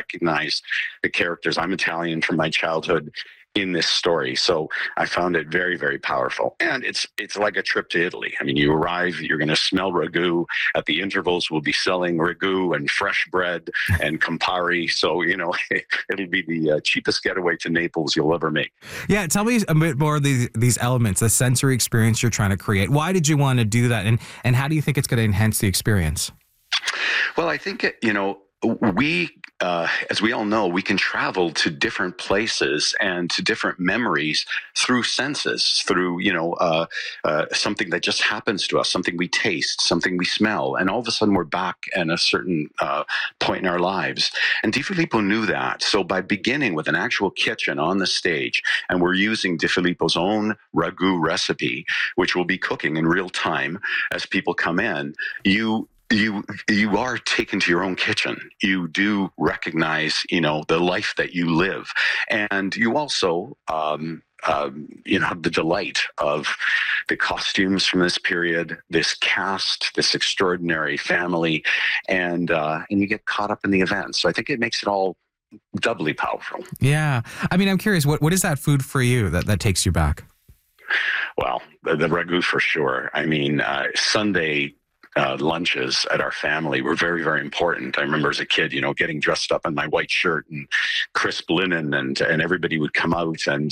recognize the characters. I'm Italian from my childhood in this story. So I found it very, very powerful. And it's like a trip to Italy. I mean, you arrive, you're going to smell ragu. At the intervals, we'll be selling ragu and fresh bread and Campari. So, it'll be the cheapest getaway to Naples you'll ever make. Yeah, tell me a bit more of these elements, the sensory experience you're trying to create. Why did you want to do that? And how do you think it's going to enhance the experience? Well, I think, we, as we all know, we can travel to different places and to different memories through senses, through, something that just happens to us, something we taste, something we smell. And all of a sudden we're back at a certain point in our lives. And Di Filippo knew that. So by beginning with an actual kitchen on the stage, and we're using Di Filippo's own ragu recipe, which we'll be cooking in real time as people come in, you are taken to your own kitchen. You do recognize, the life that you live. And you also, have the delight of the costumes from this period, this cast, this extraordinary family, and you get caught up in the event. So I think it makes it all doubly powerful. Yeah. I mean, I'm curious, what is that food for you that takes you back? Well, the ragu for sure. I mean, Sunday lunches at our family were very, very important. I remember as a kid, getting dressed up in my white shirt and crisp linen, and everybody would come out, and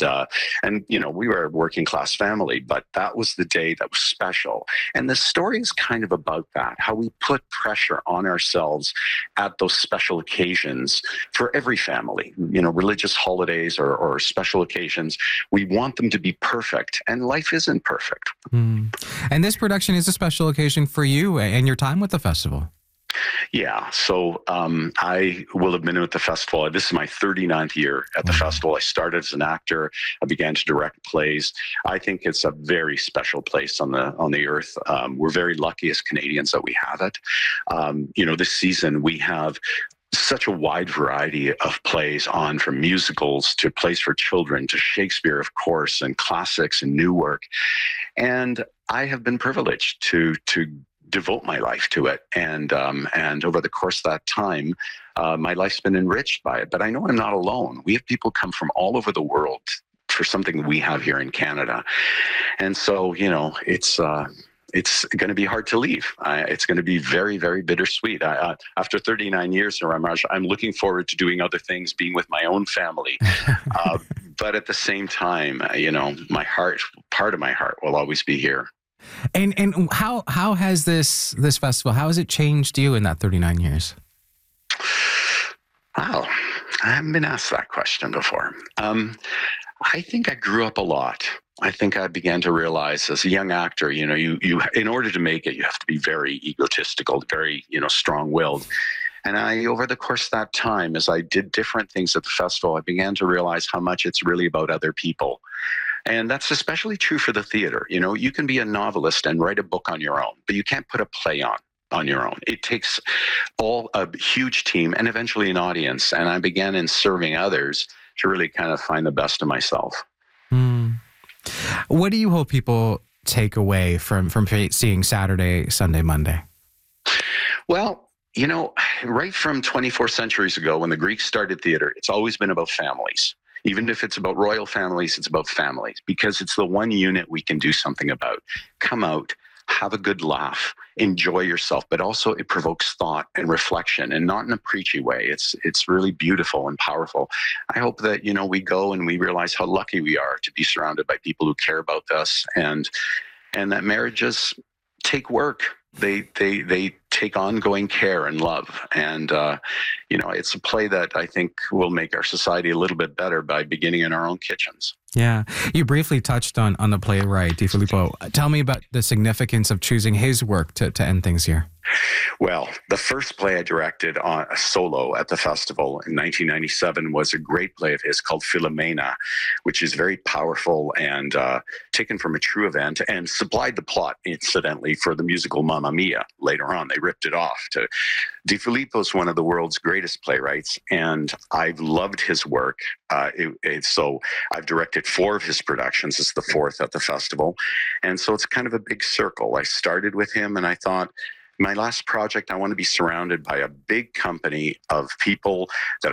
we were a working class family, but that was the day that was special. And the story is kind of about that, how we put pressure on ourselves at those special occasions for every family, religious holidays or special occasions. We want them to be perfect, and life isn't perfect. And this production is a special occasion for you and your time with the festival. Yeah. So I will have been with the festival. This is my 39th year at the festival. I started as an actor. I began to direct plays. I think it's a very special place on the earth. We're very lucky as Canadians that we have it. This season we have such a wide variety of plays on, from musicals to plays for children to Shakespeare, of course, and classics and new work. And I have been privileged to devote my life to it. And over the course of that time, my life's been enriched by it. But I know I'm not alone. We have people come from all over the world for something we have here in Canada. And so, it's going to be hard to leave. It's going to be very, very bittersweet. After 39 years in Ramraj, I'm looking forward to doing other things, being with my own family. But at the same time, part of my heart will always be here. And how has this festival, how has it changed you in that 39 years? Wow, I haven't been asked that question before. I think I grew up a lot. I think I began to realize as a young actor, you in order to make it, you have to be very egotistical, very, strong-willed. And over the course of that time, as I did different things at the festival, I began to realize how much it's really about other people. And that's especially true for the theater. You can be a novelist and write a book on your own, but you can't put a play on your own. It takes a huge team and eventually an audience. And I began in serving others to really kind of find the best of myself. What do you hope people take away from seeing Saturday, Sunday, Monday? Well, right from 24 centuries ago when the Greeks started theater, it's always been about families. Even if it's about royal families, it's about families, because it's the one unit we can do something about. Come out, have a good laugh, enjoy yourself, but also it provokes thought and reflection, and not in a preachy way. It's really beautiful and powerful. I hope that, we go and we realize how lucky we are to be surrounded by people who care about us, and that marriages take work. They take ongoing care and love. And, it's a play that I think will make our society a little bit better by beginning in our own kitchens. Yeah. You briefly touched on the playwright, Di Filippo. Tell me about the significance of choosing his work to end things here. Well, the first play I directed on a solo at the festival in 1997 was a great play of his called Philomena, which is very powerful and taken from a true event, and supplied the plot, incidentally, for the musical Mamma Mia later on. They ripped it off. Di Filippo is one of the world's greatest playwrights, and I've loved his work. So I've directed 4 of his productions. It's the 4th at the festival. And so it's kind of a big circle. I started with him, and I thought, my last project, I want to be surrounded by a big company of people that